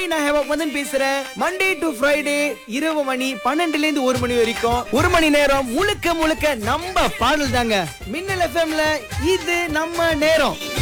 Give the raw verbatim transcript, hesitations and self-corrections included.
நான் ஹேவா மதன் பேசுறேன். Monday to Friday இரவு மணி பன்னெண்டுல இருந்து ஒரு மணி வரைக்கும் ஒரு மணி நேரம் முழுக்க முழுக்க நம்ம பாடல் தாங்க. மின்னல் எஃப்எம்ல இது நம்ம நேரம்.